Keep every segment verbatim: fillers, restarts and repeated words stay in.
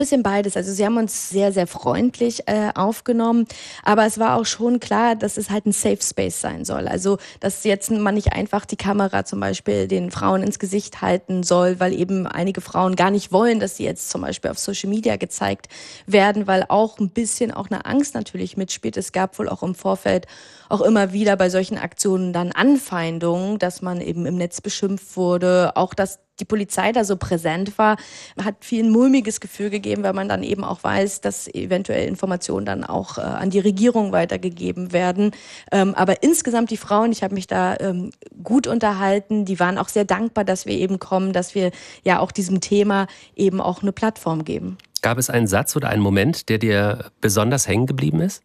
Bisschen beides. Also sie haben uns sehr, sehr freundlich äh, aufgenommen, aber es war auch schon klar, dass es halt ein Safe Space sein soll. Also dass jetzt man nicht einfach die Kamera zum Beispiel den Frauen ins Gesicht halten soll, weil eben einige Frauen gar nicht wollen, dass sie jetzt zum Beispiel auf Social Media gezeigt werden, weil auch ein bisschen auch eine Angst natürlich mitspielt. Es gab wohl auch im Vorfeld auch immer wieder bei solchen Aktionen dann Anfeindungen, dass man eben im Netz beschimpft wurde, auch dass die Polizei da so präsent war, hat viel ein mulmiges Gefühl gegeben, weil man dann eben auch weiß, dass eventuell Informationen dann auch äh, an die Regierung weitergegeben werden. Ähm, aber insgesamt die Frauen, ich habe mich da ähm, gut unterhalten, die waren auch sehr dankbar, dass wir eben kommen, dass wir ja auch diesem Thema eben auch eine Plattform geben. Gab es einen Satz oder einen Moment, der dir besonders hängen geblieben ist?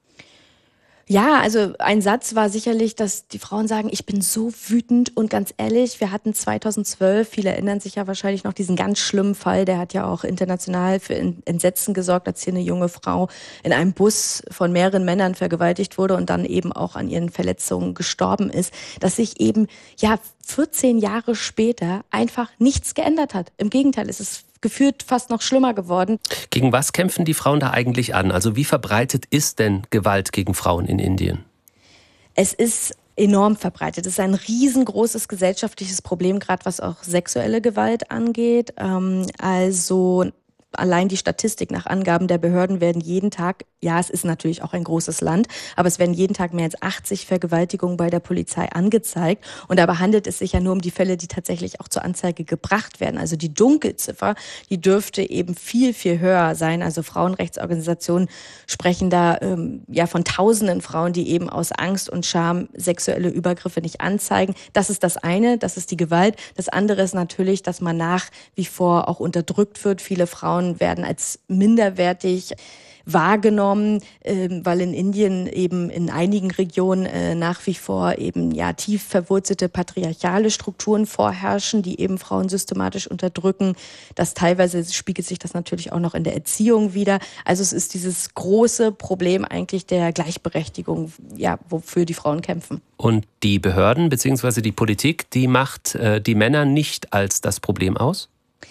Ja, also ein Satz war sicherlich, dass die Frauen sagen, ich bin so wütend und ganz ehrlich, wir hatten zweitausendzwölf, viele erinnern sich ja wahrscheinlich noch diesen ganz schlimmen Fall, der hat ja auch international für Entsetzen gesorgt, als hier eine junge Frau in einem Bus von mehreren Männern vergewaltigt wurde und dann eben auch an ihren Verletzungen gestorben ist, dass sich eben ja vierzehn Jahre später einfach nichts geändert hat. Im Gegenteil, es ist gefühlt fast noch schlimmer geworden. Gegen was kämpfen die Frauen da eigentlich an? Also wie verbreitet ist denn Gewalt gegen Frauen in Indien? Es ist enorm verbreitet. Es ist ein riesengroßes gesellschaftliches Problem, gerade was auch sexuelle Gewalt angeht. Ähm, also allein die Statistik nach Angaben der Behörden werden jeden Tag, ja, es ist natürlich auch ein großes Land, aber es werden jeden Tag mehr als achtzig Vergewaltigungen bei der Polizei angezeigt. Und dabei handelt es sich ja nur um die Fälle, die tatsächlich auch zur Anzeige gebracht werden. Also die Dunkelziffer, die dürfte eben viel, viel höher sein. Also Frauenrechtsorganisationen sprechen da ähm, ja von tausenden Frauen, die eben aus Angst und Scham sexuelle Übergriffe nicht anzeigen. Das ist das eine, das ist die Gewalt. Das andere ist natürlich, dass man nach wie vor auch unterdrückt wird. Viele Frauen werden als minderwertig wahrgenommen, äh, weil in Indien eben in einigen Regionen äh, nach wie vor eben ja tief verwurzelte patriarchale Strukturen vorherrschen, die eben Frauen systematisch unterdrücken. Das teilweise spiegelt sich das natürlich auch noch in der Erziehung wider. Also es ist dieses große Problem eigentlich der Gleichberechtigung, ja, wofür die Frauen kämpfen. Und die Behörden bzw. die Politik, die macht äh, die Männer nicht als das Problem aus?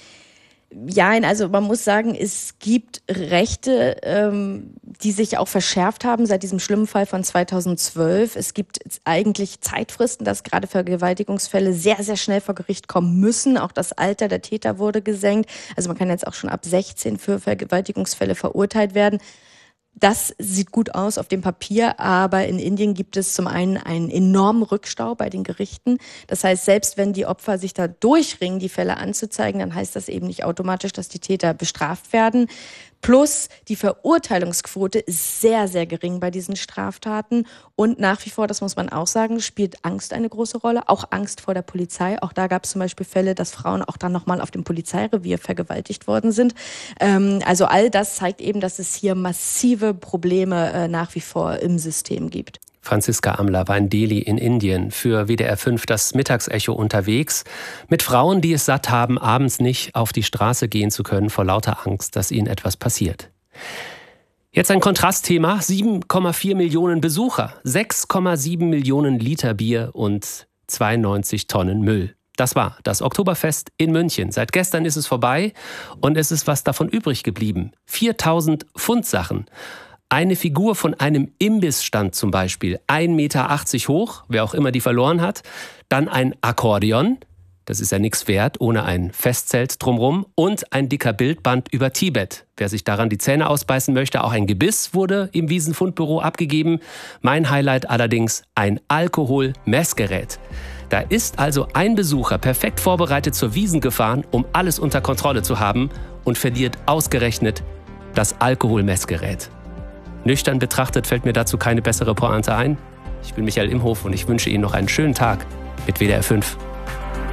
Ja, also man muss sagen, es gibt Rechte, ähm, die sich auch verschärft haben seit diesem schlimmen Fall von zweitausendzwölf. Es gibt eigentlich Zeitfristen, dass gerade Vergewaltigungsfälle sehr, sehr schnell vor Gericht kommen müssen. Auch das Alter der Täter wurde gesenkt. Also man kann jetzt auch schon ab sechzehn für Vergewaltigungsfälle verurteilt werden. Das sieht gut aus auf dem Papier, aber in Indien gibt es zum einen einen enormen Rückstau bei den Gerichten. Das heißt, selbst wenn die Opfer sich da durchringen, die Fälle anzuzeigen, dann heißt das eben nicht automatisch, dass die Täter bestraft werden. Plus die Verurteilungsquote ist sehr, sehr gering bei diesen Straftaten. Und nach wie vor, das muss man auch sagen, spielt Angst eine große Rolle. Auch Angst vor der Polizei. Auch da gab es zum Beispiel Fälle, dass Frauen auch dann nochmal auf dem Polizeirevier vergewaltigt worden sind. Ähm, also all das zeigt eben, dass es hier massive Probleme äh, nach wie vor im System gibt. Franziska Amler war in Delhi in Indien für W D R fünf das Mittagsecho unterwegs mit Frauen, die es satt haben, abends nicht auf die Straße gehen zu können vor lauter Angst, dass ihnen etwas passiert. Jetzt ein Kontrastthema: sieben Komma vier Millionen Besucher, sechs Komma sieben Millionen Liter Bier und zweiundneunzig Tonnen Müll. Das war das Oktoberfest in München. Seit gestern ist es vorbei und es ist was davon übrig geblieben. viertausend Pfundsachen. Eine Figur von einem Imbissstand zum Beispiel, ein Meter achtzig hoch, wer auch immer die verloren hat. Dann ein Akkordeon, das ist ja nichts wert, ohne ein Festzelt drumrum. Und ein dicker Bildband über Tibet. Wer sich daran die Zähne ausbeißen möchte, auch ein Gebiss wurde im Wiesenfundbüro abgegeben. Mein Highlight allerdings ein Alkoholmessgerät. Da ist also ein Besucher perfekt vorbereitet zur Wiesn gefahren, um alles unter Kontrolle zu haben und verliert ausgerechnet das Alkoholmessgerät. Nüchtern betrachtet fällt mir dazu keine bessere Pointe ein. Ich bin Michael Imhof und ich wünsche Ihnen noch einen schönen Tag mit W D R fünf.